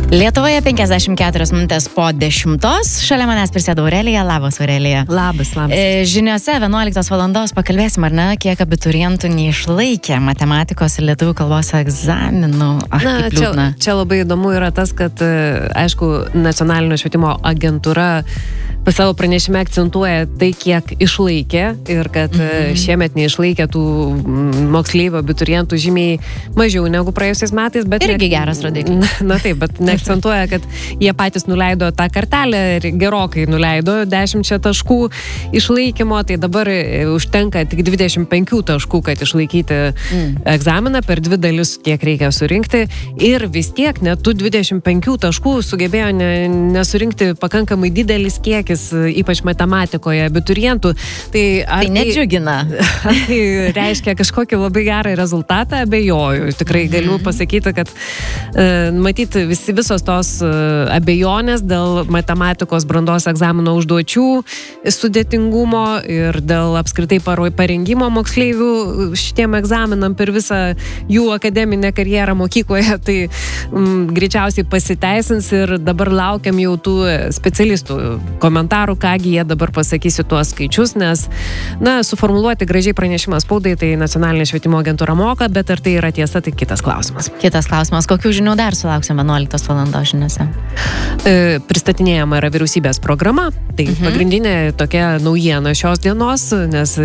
Lietuvoje 54 minutės po 10. Šalia manęs prisėdo Aurelija. Labas, Aurelija. Labas. Žiniose 11 valandos pakalbėsim, ar ne, kiek abiturientų neišlaikė matematikos ir lietuvių kalbos egzaminų. Čia labai įdomu yra tas, kad, aišku, Nacionalinio švietimo agentūra savo pranešime akcentuoja tai, kiek išlaikė ir kad šiemet neišlaikė tų moksleivių abiturientų žymiai mažiau negu praėjusiais metais. Bet irgi geras rodiklis. Na taip, bet neakcentuoja, kad jie patys nuleido tą kartelę ir gerokai nuleido 10 taškų išlaikymo, tai dabar užtenka tik 25 taškų, kad išlaikyti egzaminą, per 2 dalis tiek reikia surinkti ir vis tiek net tų 25 taškų sugebėjo nesurinkti pakankamai didelis kiekis, ypač matematikoje abiturientų. Tai nedžiugina. Tai reiškia kažkokį labai gerą rezultatą, abejoju. Tikrai galiu pasakyti, kad matyti visos tos abejonės dėl matematikos brandos egzamino užduočių sudėtingumo ir dėl apskritai parengimo moksleivių šitiem egzaminam per visą jų akademinę karjerą mokykloje, tai greičiausiai pasiteisins ir dabar laukiam jau tų specialistų komentarų, kągi jie dabar pasakysi tuos skaičius, nes, suformuluoti gražiai pranešimą spaudai, tai Nacionalinė švietimo agentūra moka, bet ar tai yra tiesa, tai kitas klausimas. Kitas klausimas. Kokių žinių dar sulauksime 11 valandos žiniose? Pristatinėjama yra vyriausybės programa, tai pagrindinė tokia naujiena šios dienos, nes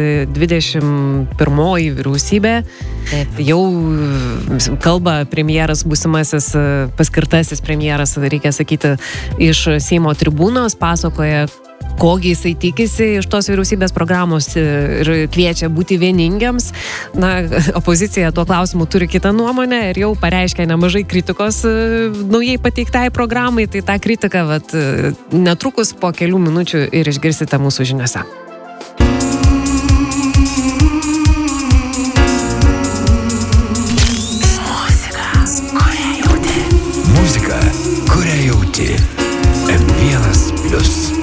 21 vyriausybė jau kalba premjeras, būsimasis paskirtasis premjeras, reikia sakyti, iš Seimo tribūnos, pasakoja, kogi jisai tikisi iš tos vyriausybės programos ir kviečia būti vieningiams. Opozicija tuo klausimu turi kitą nuomonę ir jau pareiškia nemažai kritikos naujai pateiktai programai, tai tą kritiką netrukus po kelių minučių ir išgirsite mūsų žiniose. Muzika, kurią jauti.